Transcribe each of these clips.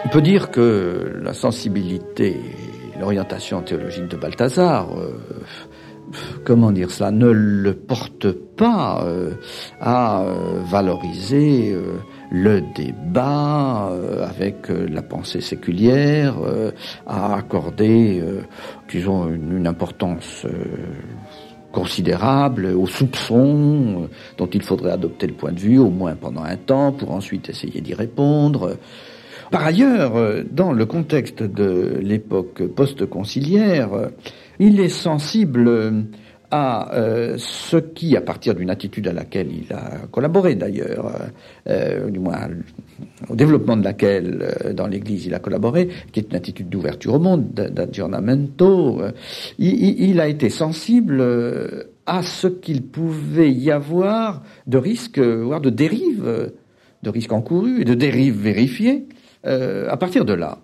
On peut dire que la sensibilité et l'orientation théologique de Balthazar, comment dire cela, ne le porte pas à valoriser le débat avec la pensée séculière, à accorder, disons, une importance considérable aux soupçons dont il faudrait adopter le point de vue, au moins pendant un temps, pour ensuite essayer d'y répondre. Par ailleurs, dans le contexte de l'époque post-conciliaire, il est sensible à ce qui, à partir d'une attitude à laquelle il a collaboré d'ailleurs, du moins au développement de laquelle dans l'Église il a collaboré, qui est une attitude d'ouverture au monde, d'aggiornamento, il a été sensible à ce qu'il pouvait y avoir de risques, voire de dérives, de risques encourus et de dérives vérifiées à partir de là.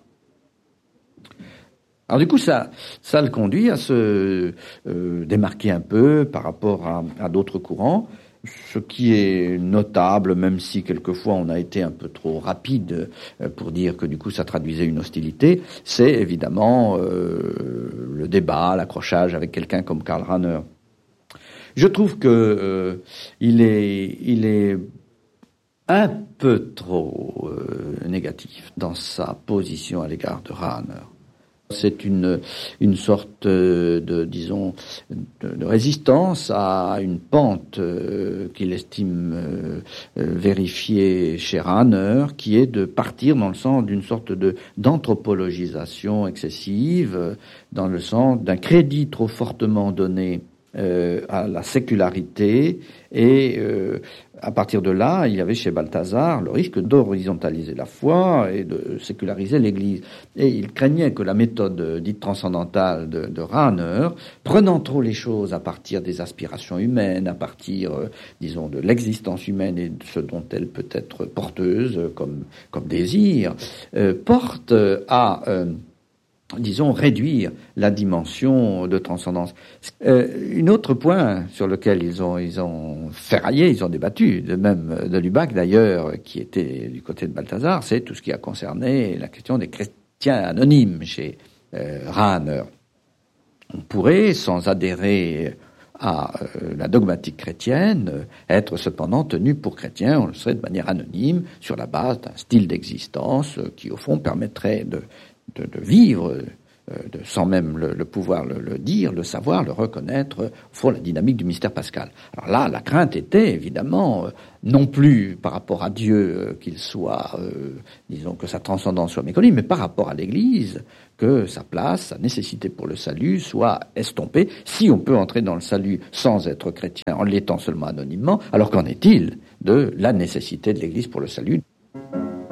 Alors du coup, ça le conduit à se démarquer un peu par rapport à d'autres courants. Ce qui est notable, même si quelquefois on a été un peu trop rapide pour dire que du coup ça traduisait une hostilité, c'est évidemment le débat, l'accrochage avec quelqu'un comme Karl Rahner. Je trouve que il est un peu trop négatif dans sa position à l'égard de Rahner. C'est une sorte disons, de résistance à une pente qu'il estime vérifiée chez Rahner, qui est de partir dans le sens d'une sorte d'anthropologisation excessive, dans le sens d'un crédit trop fortement donné à la sécularité, et à partir de là, il y avait chez Balthazar le risque d'horizontaliser la foi et de séculariser l'Église. Et il craignait que la méthode dite transcendantale de Rahner, prenant trop les choses à partir des aspirations humaines, à partir, disons, de l'existence humaine et de ce dont elle peut être porteuse comme désir, porte à disons, réduire la dimension de transcendance. Un autre point sur lequel ils ont ferraillé, ils ont débattu, de même de Lubac d'ailleurs, qui était du côté de Balthazar, c'est tout ce qui a concerné la question des chrétiens anonymes chez Rahner. On pourrait, sans adhérer à la dogmatique chrétienne, être cependant tenu pour chrétien, on le serait de manière anonyme, sur la base d'un style d'existence qui, au fond, permettrait de vivre, sans même le pouvoir le dire, le savoir, le reconnaître, au fond, la dynamique du mystère pascal. Alors là, la crainte était, évidemment, non plus par rapport à Dieu qu'il soit, disons, que sa transcendance soit méconnue, mais par rapport à l'Église, que sa place, sa nécessité pour le salut soit estompée. Si on peut entrer dans le salut sans être chrétien, en l'étant seulement anonymement, alors qu'en est-il de la nécessité de l'Église pour le salut ?